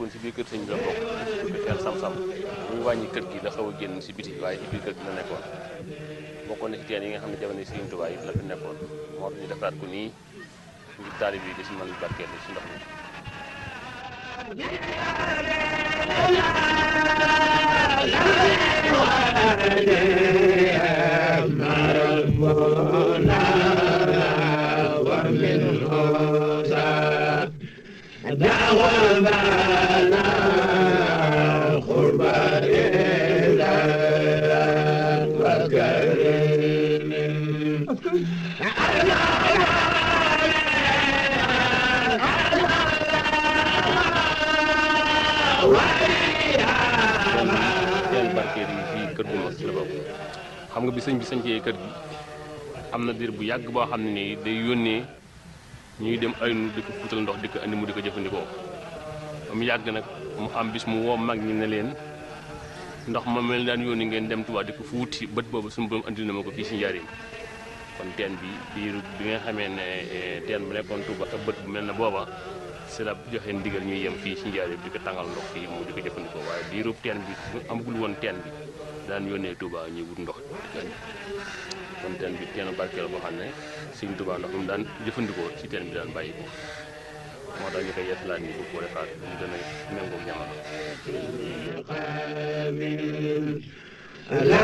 nekkoon si biir kër sëñ bi la bokk ko teen sam-sam muy wàññi kër gi la xaw a génn si biti waaye si biir kër gi la nekkoon bokkoon na si teen yi nga xam ne jamono Sëriñ Tuubaa yi la fi nekkoon moo tax ñu defaraat ko nii ngir taalib yi di si mën barkeel si ndox mi xam nga bi sëñ bi sañcee kër gi am na diir bu yàgg boo xam ne nii day yónnee ñuy dem aynu di ko fuutal ndox di ko andi mu di ko jëfandikoo ba mu yàgg nag mu am bis mu woo mag ñi ne leen ndox ma mel daan yónni ngeen dem Tuubaa di ko fuuti bët boobu suñu borom andi na ma ko fii si Njaaréem kon teen bi biir bi nga xamee ne teen bu nekkoon Tuubaa ak bët bu mel ne booba si la joxe ndigal ñuy yem fii si Njaaréem di ko tàngal ndox fii mu di ko jëfandikoo waaye diirub teen bi amagul woon teen bi daan yónnee Touba ñuy wut ndox kon teen bi teenu barkeel boo xam ne Sëriñ Touba ndox mu daan jëfandikoo ci teen bi daan bàyyi ko moo tax ñu koy yeesalaat nii bu ko defaat mu gën a méngoo jamono